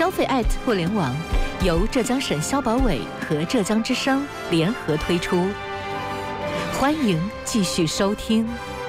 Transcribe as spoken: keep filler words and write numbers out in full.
消费 at 互联网由浙江省消保委和浙江之声联合推出，欢迎继续收听。